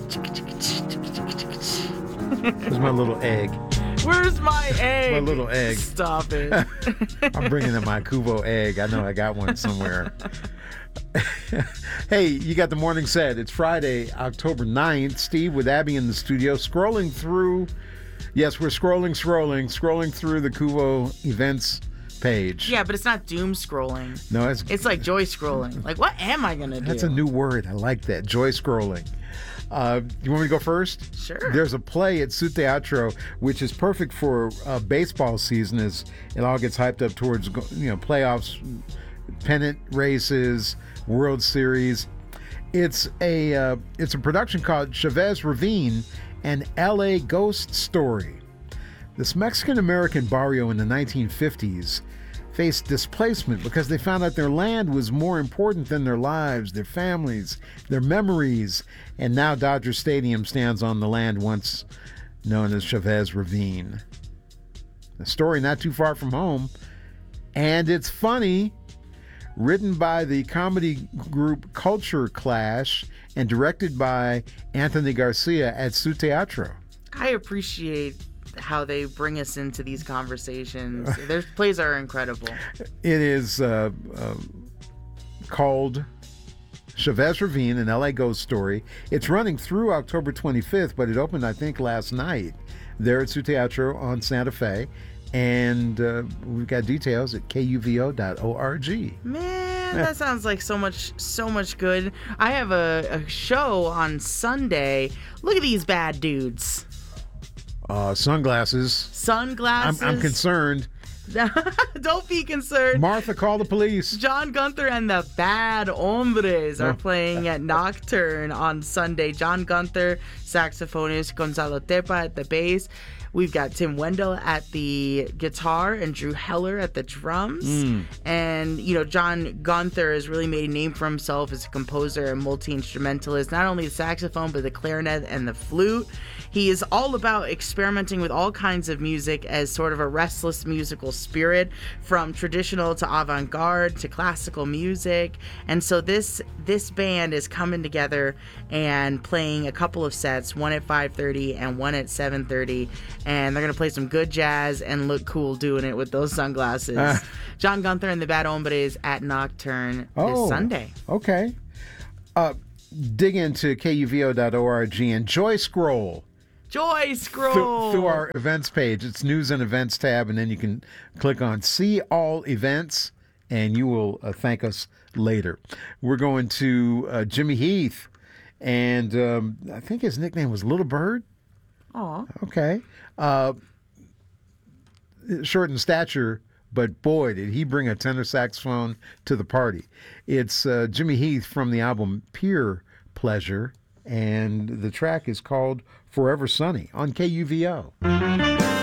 There's my little egg. Where's my egg? My little egg. Stop it. I'm bringing in my Kuvo egg. I know I got one somewhere. Hey, you got the morning set. It's Friday, October 9th. Steve with Abby in the studio, scrolling through. Yes, we're scrolling through the Kuvo events page. Yeah, but it's not doom scrolling. No, It's like joy scrolling. Like, what am I going to do? That's a new word. I like that. Joy scrolling. You want me to go first? Sure. There's a play at Su Teatro, which is perfect for baseball season as it all gets hyped up towards playoffs, pennant races, World Series. It's a production called Chavez Ravine, an LA ghost story. This Mexican-American barrio in the 1950s faced displacement because they found out their land was more important than their lives, their families, their memories, and now Dodger Stadium stands on the land once known as Chavez Ravine. A story not too far from home, and it's funny, written by the comedy group Culture Clash and directed by Anthony Garcia at Su Teatro. I appreciate how they bring us into these conversations. Their plays are incredible. It is called Chavez Ravine, an LA ghost story. It's running through October 25th, but it opened, I think, last night there at Su Teatro on Santa Fe. And we've got details at kuvo.org. Man, that sounds like so much good. I have a show on Sunday. Look at these bad dudes. Sunglasses. Sunglasses. I'm concerned. Don't be concerned. Martha, call the police. John Gunther and the Bad Hombres are playing at Nocturne on Sunday. John Gunther, saxophonist, Gonzalo Tepa at the bass. We've got Tim Wendell at the guitar and Drew Heller at the drums. And, John Gunther has really made a name for himself as a composer and multi-instrumentalist, not only the saxophone, but the clarinet and the flute. He is all about experimenting with all kinds of music as sort of a restless musical spirit, from traditional to avant-garde to classical music. And so this band is coming together and playing a couple of sets, one at 5:30 and one at 7:30. And they're going to play some good jazz and look cool doing it with those sunglasses. John Gunther and the Bad Hombres at Nocturne this Sunday. Okay. Dig into kuvo.org and Joy Scroll. Joy Scroll! Through our events page. It's News and Events tab, and then you can click on See All Events, and you will thank us later. We're going to Jimmy Heath, and I think his nickname was Little Bird. Aw. Okay. Short in stature, but boy, did he bring a tenor saxophone to the party. It's Jimmy Heath from the album Pure Pleasure, and the track is called Forever Sunny on KUVO.